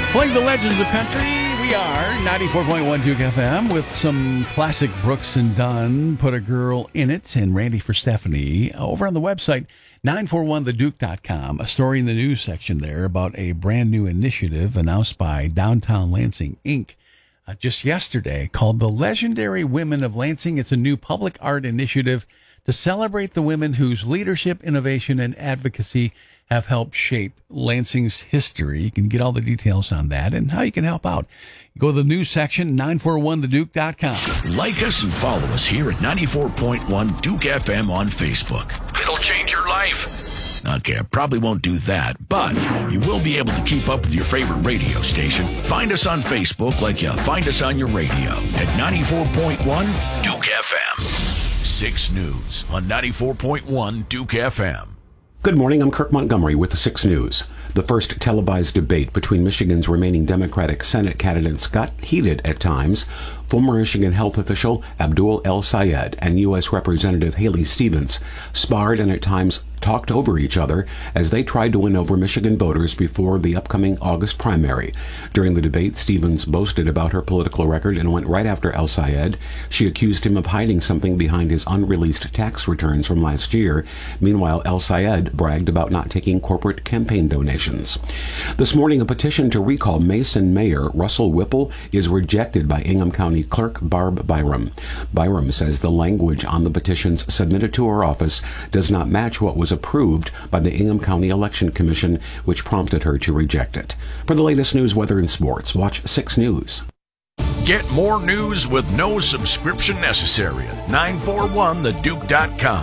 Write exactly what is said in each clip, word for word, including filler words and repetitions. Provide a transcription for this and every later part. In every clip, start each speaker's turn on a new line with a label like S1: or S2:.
S1: Playing the legends of country, we are ninety-four point one Duke F M with some classic Brooks and Dunn, Put a Girl in It, and Randy for Stephanie. Over on the website, nine four one the duke dot com, a story in the news section there about a brand new initiative announced by Downtown Lansing, Incorporated. Uh, just yesterday, called the Legendary Women of Lansing. It's a new public art initiative to celebrate the women whose leadership, innovation, and advocacy have helped shape Lansing's history. You can get all the details on that and how you can help out. Go to the news section, nine four one the duke dot com.
S2: Like us and follow us here at ninety-four point one Duke F M on Facebook. It'll change your life. Okay, I probably won't do that, but you will be able to keep up with your favorite radio station. Find us on Facebook like you find us on your radio at ninety-four point one Duke F M. six News on ninety-four point one Duke F M.
S3: Good morning, I'm Kirk Montgomery with the six News. The first televised debate between Michigan's remaining Democratic Senate candidates got heated at times. Former Michigan health official Abdul El-Sayed and U S Representative Haley Stevens sparred and at times talked over each other as they tried to win over Michigan voters before the upcoming August primary. During the debate, Stevens boasted about her political record and went right after El-Sayed. She accused him of hiding something behind his unreleased tax returns from last year. Meanwhile, El-Sayed bragged about not taking corporate campaign donations. This morning, a petition to recall Mason Mayor Russell Whipple is rejected by Ingham County Clerk Barb Byram. Byram says the language on the petitions submitted to her office does not match what was approved by the Ingham County Election Commission, which prompted her to reject it. For the latest news, weather, and sports, watch six News.
S2: Get more news with no subscription necessary at nine four one the duke dot com.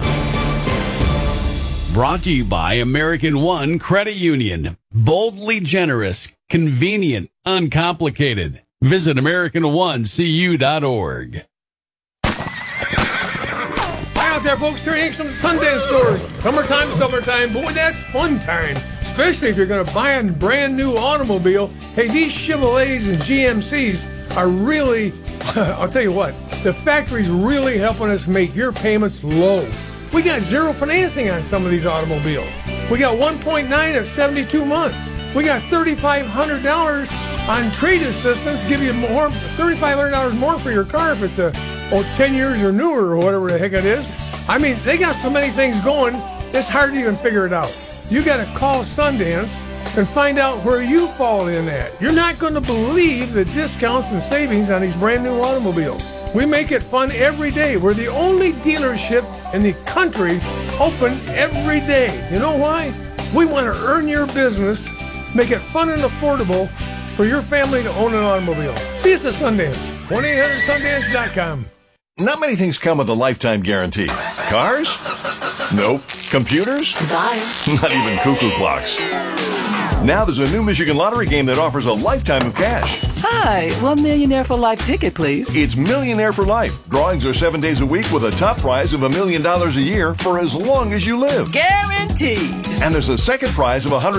S1: Brought to you by American One Credit Union. Boldly generous, convenient, uncomplicated. Visit American One C U dot org.
S4: Hi out there, folks. Terry Hanks from the Sundance Stores. Summertime, summertime. Boy, that's fun time. Especially if you're going to buy a brand new automobile. Hey, these Chevrolets and G M Cs are really, I'll tell you what, the factory's really helping us make your payments low. We got zero financing on some of these automobiles. We got one point nine at seventy-two months. We got three thousand five hundred dollars on trade assistance, give you more, three thousand five hundred dollars more for your car if it's a, oh, ten years or newer or whatever the heck it is. I mean, they got so many things going, it's hard to even figure it out. You got to call Sundance and find out where you fall in at. You're not going to believe the discounts and savings on these brand new automobiles. We make it fun every day. We're the only dealership in the country open every day. You know why? We want to earn your business, make it fun and affordable for your family to own an automobile. See us at Sundance. one eight hundred sundance dot com.
S5: Not many things come with a lifetime guarantee. Cars? Nope. Computers?
S6: Goodbye.
S5: Not even cuckoo clocks. Now there's a new Michigan lottery game that offers a lifetime of cash.
S6: Hi, one millionaire for life ticket, please.
S5: It's Millionaire for Life. Drawings are seven days a week with a top prize of a million dollars a year for as long as you live.
S6: Guaranteed.
S5: And there's a second prize of one hundred